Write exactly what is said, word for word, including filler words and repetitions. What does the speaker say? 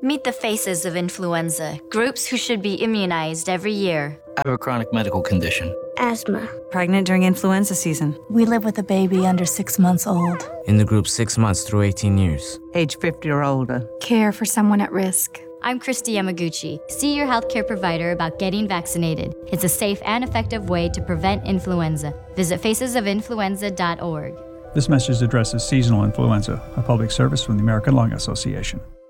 Meet the faces of influenza, groups who should be immunized every year. I have a chronic medical condition. Asthma. Pregnant during influenza season. We live with a baby under six months old. In the group six months through eighteen years. Age fifty or older. Care for someone at risk. I'm Christy Yamaguchi. See your healthcare provider about getting vaccinated. It's a safe and effective way to prevent influenza. Visit faces of influenza dot org. This message addresses seasonal influenza, a public service from the American Lung Association.